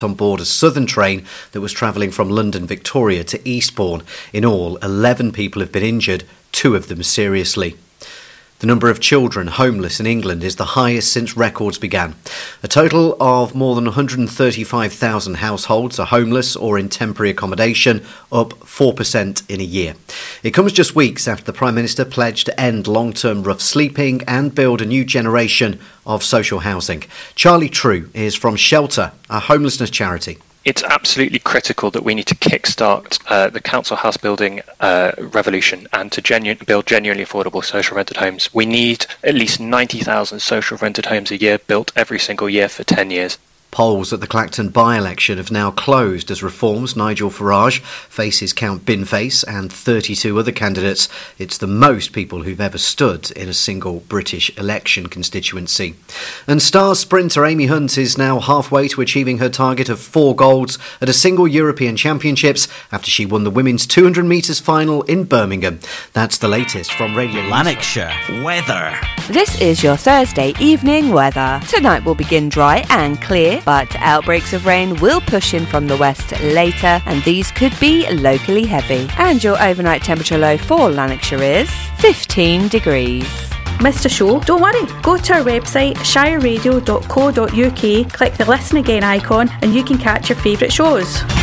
on board a southern train that was travelling from London Victoria to Eastbourne. In all, 11 people have been injured, 2 of them seriously. The number of children homeless in England is the highest since records began. A total of more than 135,000 households are homeless or in temporary accommodation, up 4% in a year. It comes just weeks after the Prime Minister pledged to end long-term rough sleeping and build a new generation of social housing. Charlie True is from Shelter, a homelessness charity. It's absolutely critical that we need to kickstart the council house building revolution and to build genuinely affordable social rented homes. We need at least 90,000 social rented homes a year built every single year for 10 years. Polls at the Clacton by-election have now closed as Reform's Nigel Farage faces Count Binface and 32 other candidates. It's the most people who've ever stood in a single British election constituency. And star sprinter Amy Hunt is now halfway to achieving her target of 4 golds at a single European Championships after she won the women's 200 metres final in Birmingham. That's the latest from Radio Lanarkshire weather. This is your Thursday evening weather. Tonight will begin dry and clear, but outbreaks of rain will push in from the west later, and these could be locally heavy. And your overnight temperature low for Lanarkshire is 15 degrees. Missed a show? Don't worry. Go to our website, shireradio.co.uk, click the Listen Again icon, and you can catch your favourite shows.